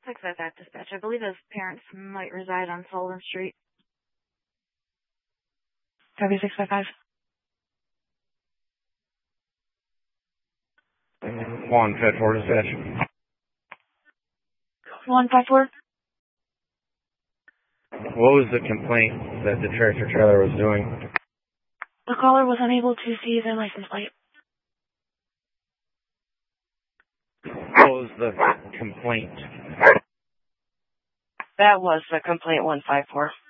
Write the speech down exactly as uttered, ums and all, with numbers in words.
six five five dispatch. I believe his parents might reside on Sullivan Street. Copy six five five. One Fed four dispatch. One five four. What was the complaint that the tractor trailer was doing? The caller was unable to see their license plate. What was the complaint? That was the complaint one five four.